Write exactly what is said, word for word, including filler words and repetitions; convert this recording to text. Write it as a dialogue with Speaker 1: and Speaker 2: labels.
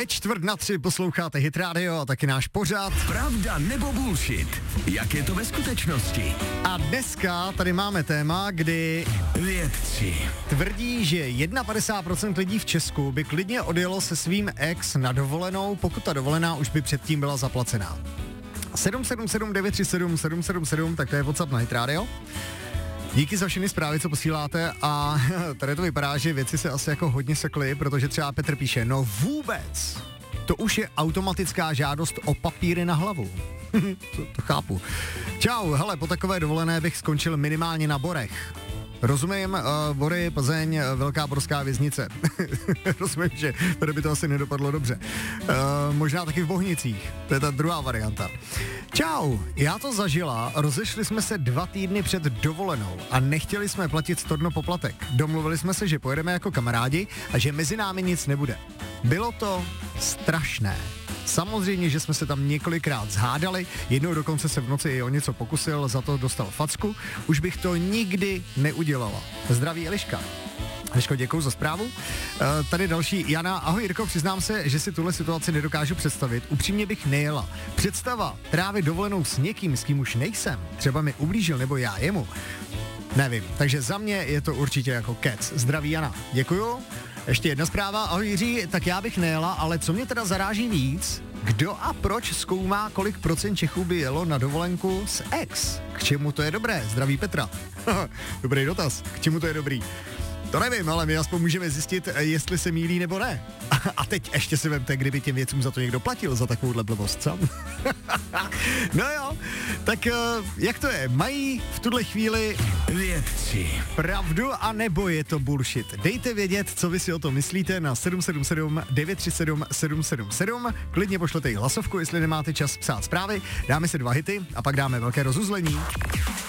Speaker 1: Ve čtvrt na tři posloucháte Hit Radio a taky náš pořad.
Speaker 2: Pravda nebo bullshit? Jak je to ve skutečnosti?
Speaker 1: A dneska tady máme téma, kdy
Speaker 2: vědci
Speaker 1: tvrdí, že padesát jedna procent lidí v Česku by klidně odjelo se svým ex na dovolenou, pokud ta dovolená už by předtím byla zaplacená. sedm sedm sedm devět tři sedm sedm sedm sedm, tak to je WhatsApp na Hit Radio. Díky za všechny zprávy, co posíláte, a tady to vypadá, že věci se asi jako hodně sekly, protože třeba Petr píše, no vůbec, to už je automatická žádost o papíry na hlavu. to, to chápu. Čau, hele, po takové dovolené bych skončil minimálně na Borech. Rozumím, uh, Bory, Plzeň, uh, Velká borská věznice. Rozumím, že tady by to asi nedopadlo dobře. Uh, možná taky v Bohnicích, to je ta druhá varianta. Čau, já to zažila, rozešli jsme se dva týdny před dovolenou a nechtěli jsme platit storno poplatek. Domluvili jsme se, že pojedeme jako kamarádi a že mezi námi nic nebude. Bylo to strašné. Samozřejmě, že jsme se tam několikrát zhádali, jednou dokonce se v noci i o něco pokusil, za to dostal facku, už bych to nikdy neudělala. Zdraví Eliška. Eliško, děkuju za zprávu. E, tady další Jana. Ahoj Jirko, přiznám se, že si tuhle situaci nedokážu představit. Upřímně bych nejela. Představa trávit dovolenou s někým, s kým už nejsem, třeba mi ublížil nebo já jemu. Nevím, takže za mě je to určitě jako kec. Zdraví Jana. Děkuju. Ještě jedna zpráva. Ahoj Jiří, tak já bych nejela, ale co mě teda zaráží víc, kdo a proč zkoumá, kolik procent Čechů by jelo na dovolenku s ex? K čemu to je dobré? Zdraví Petra. Dobrý dotaz. K čemu to je dobrý? To nevím, ale my aspoň můžeme zjistit, jestli se mýlí nebo ne. A teď ještě si vemte, kdyby těm věcům za to někdo platil, za takovouhle blbost, co? No jo, tak jak to je? Mají v tuhle chvíli
Speaker 2: vědci
Speaker 1: pravdu, a nebo je to bullshit? Dejte vědět, co vy si o tom myslíte na sedm sedm sedm devět tři sedm sedm sedm sedm. Klidně pošlete i hlasovku, jestli nemáte čas psát zprávy. Dáme si dva hity a pak dáme velké rozuzlení.